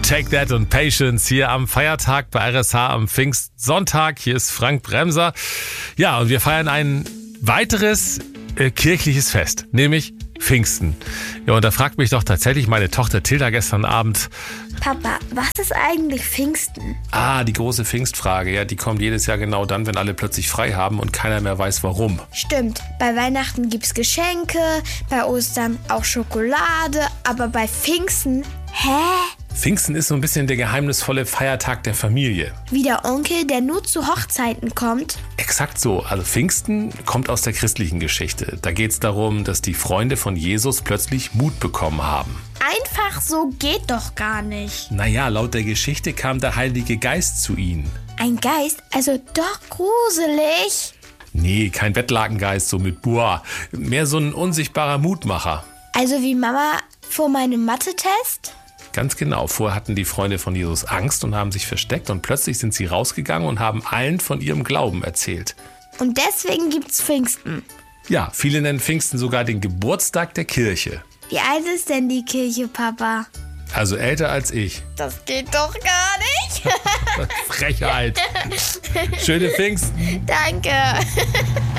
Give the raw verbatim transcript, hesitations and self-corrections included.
Take That und Patience hier am Feiertag bei R S H am Pfingstsonntag. Hier ist Frank Bremser. Ja, und wir feiern ein weiteres äh, kirchliches Fest, nämlich Pfingsten. Ja, und da fragt mich doch tatsächlich meine Tochter Tilda gestern Abend: Papa, was ist eigentlich Pfingsten? Ah, die große Pfingstfrage. Ja, die kommt jedes Jahr genau dann, wenn alle plötzlich frei haben und keiner mehr weiß, warum. Stimmt, bei Weihnachten gibt's Geschenke, bei Ostern auch Schokolade, aber bei Pfingsten, hä? Pfingsten ist so ein bisschen der geheimnisvolle Feiertag der Familie. Wie der Onkel, der nur zu Hochzeiten kommt? Exakt so. Also Pfingsten kommt aus der christlichen Geschichte. Da geht es darum, dass die Freunde von Jesus plötzlich Mut bekommen haben. Einfach so geht doch gar nicht. Naja, laut der Geschichte kam der Heilige Geist zu ihnen. Ein Geist? Also doch gruselig. Nee, kein Bettlakengeist, so mit Boah. Mehr so ein unsichtbarer Mutmacher. Also wie Mama vor meinem Mathe-Test? Ganz genau. Vorher hatten die Freunde von Jesus Angst und haben sich versteckt und plötzlich sind sie rausgegangen und haben allen von ihrem Glauben erzählt. Und deswegen gibt's Pfingsten. Ja, viele nennen Pfingsten sogar den Geburtstag der Kirche. Wie alt ist denn die Kirche, Papa? Also älter als ich. Das geht doch gar nicht. Frechheit. Schöne Pfingsten. Danke.